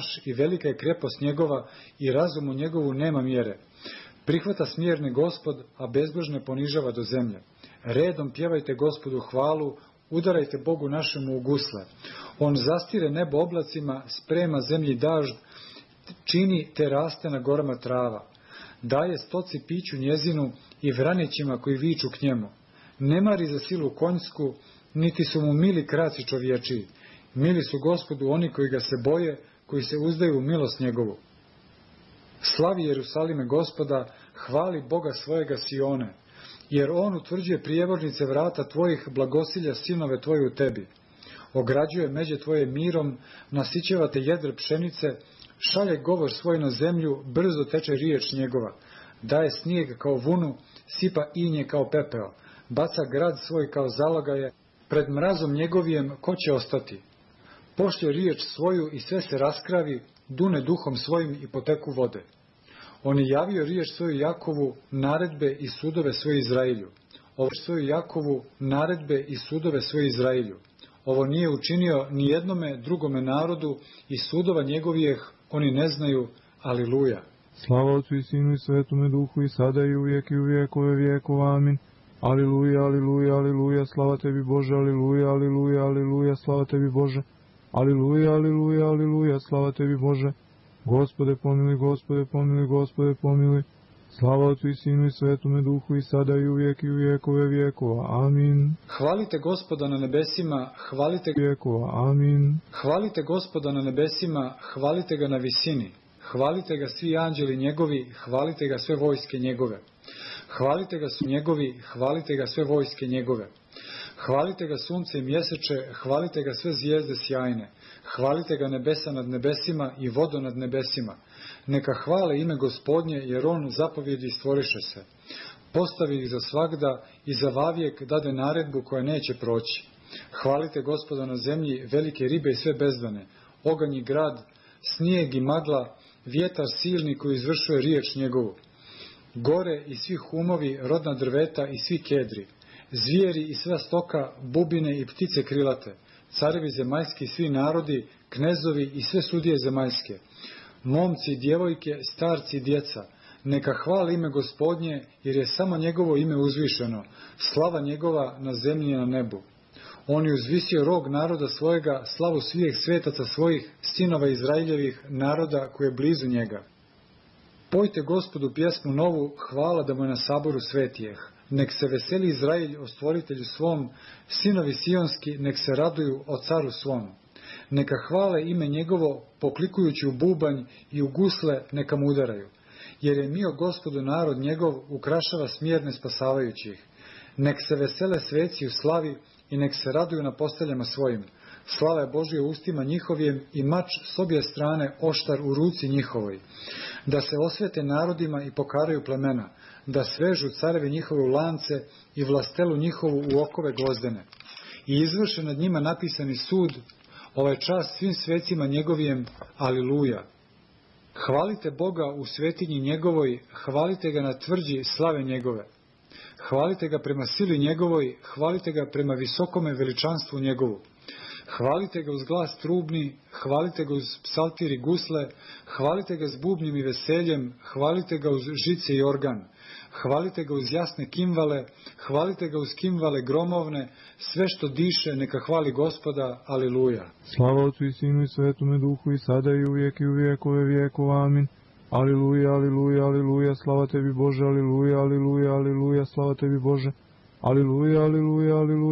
naš i velika je krepost njegova i razumu njegovu nema mjere. Prihvata smjerne Gospod, a bezbožne ponižava do zemlje. Redom pjevajte Gospodu hvalu, udarajte Bogu našemu u gusle. On zastire nebo oblacima, sprema zemlji dažd, čini te raste na gorama trava. Daje stoci piću njezinu i vranićima koji viču k njemu. Ne mari za silu konjsku, niti su mu mili kraci čovječiji. Mili su Gospodu oni koji ga se boje, koji se uzdaju u milost njegovu. Slavi Jerusalime Gospoda, hvali Boga svojega Sione, jer on utvrđuje prijevornice vrata tvojih, blagosilja sinove tvoje u tebi. Ograđuje međe tvoje mirom, nasićeva te jedre pšenice, šalje govor svoj na zemlju, brzo teče riječ njegova. Daje snijeg kao vunu, sipa inje kao pepeo, baca grad svoj kao zalogaje, pred mrazom njegovijem ko će ostati? Pošlje riječ svoju i sve se raskravi, dune duhom svojim i poteku vode. On je javio riječ svoju Jakovu, naredbe i sudove svoje Izraelju. Svoju Jakovu, naredbe i sudove svoje Izraelju. Ovo nije učinio ni jednome drugome narodu i sudova njegovijeh oni ne znaju, aliluja. Slava Otcu i Sinu i Svetome Duhu i sada i uvijek i u vjekove vjekova, amin. Aliluja, aliluja, aliluja, slava tebi Bože, aliluja, aliluja, aliluja, slava tebi Bože. Aliluja, aliluja, aliluja, slava tebi Bože. Gospode pomiluj, Gospode pomiluj, Gospode pomiluj. Slava Otcu i Sinu i Svetome Duhu i sada i uvijek i u vjekove vjekova. Amin. Hvalite Gospoda na nebesima, hvalite vjekova. Amin. Hvalite Gospoda na nebesima, hvalite ga na visini. Hvalite ga svi anđeli njegovi, hvalite ga sve vojske njegove. Hvalite ga su njegovi, hvalite ga sve vojske njegove. Hvalite ga sunce i mjeseče, hvalite ga sve zvijezde sjajne. Hvalite ga nebesa nad nebesima i vodo nad nebesima. Neka hvale ime Gospodnje, jer on zapovjedi stvoriše se. Postavi ih za svagda i za vavijek dade naredbu koja neće proći. Hvalite Gospoda na zemlji, velike ribe i sve bezdane, oganj i grad, snijeg i magla, vjetar silni koji izvršuje riječ njegovu. Gore i svi humovi, rodna drveta i svi kedri, zvijeri i sva stoka, bubine i ptice krilate, carevi zemaljski i svi narodi, knezovi i sve sudije zemaljske, momci i djevojke, starci i djeca, neka hvali ime Gospodnje, jer je samo njegovo ime uzvišeno, slava njegova na zemlji i na nebu. On je uzvisio rog naroda svojega, slavu svih svetaca svojih, sinova Izraeljevih, naroda koji je blizu njega. Pojte Gospodu pjesmu novu, hvala da mu je na saboru svetijeh. Nek se veseli Izraelj o stvoritelju svom, sinovi sionski nek se raduju o caru svom. Neka hvale ime njegovo, poklikujući u bubanj i u gusle neka mu udaraju. Jer je mio Gospodu narod njegov, ukrašava smjerne spasavajućih. Nek se vesele sveci u slavi i nek se raduju na posteljama svojim. Slava je Božja u ustima njihovijem i mač s obje strane oštar u ruci njihovoj. Da se osvete narodima i pokaraju plemena, da svežu carevi njihove u lance i vlastelu njihovu u okove gvozdene. I izvrše nad njima napisani sud, ovaj čas svim svecima njegovijem, aliluja. Hvalite Boga u svetinji njegovoj, hvalite ga na tvrđi slave njegove. Hvalite ga prema sili njegovoj, hvalite ga prema visokome veličanstvu njegovu. Hvalite ga uz glas trubni, hvalite ga uz psaltir i gusle, hvalite ga s bubnjem i veseljem, hvalite ga uz žice i organ, hvalite ga uz jasne kimvale, hvalite ga uz kimvale gromovne, sve što diše neka hvali Gospoda, aliluja. Slava Otcu i Sinu i Svetome Duhu i sada i uvijek i u vjekove vjekova, amin. Aliluja, aliluja, aliluja, slava tebi Bože, aliluja, aliluja, aliluja, slava tebi Bože, aliluja, aliluja, aliluja.